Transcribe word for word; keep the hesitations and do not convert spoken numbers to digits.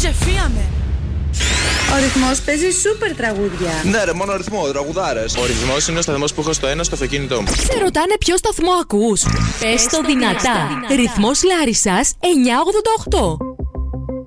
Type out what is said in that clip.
ξεφύγαμε. Ο ρυθμός παίζει σούπερ τραγούδια. Ναι, ρε, μόνο ρυθμό, τραγουδάρες. Ο ρυθμός είναι ο σταθμός που έχω στο ένα στο αυτοκίνητό μου. Σε ρωτάνε ποιο σταθμό ακούς. Πες το δυνατά. Ρυθμός Λάρισσας εννιακόσια ογδόντα οκτώ.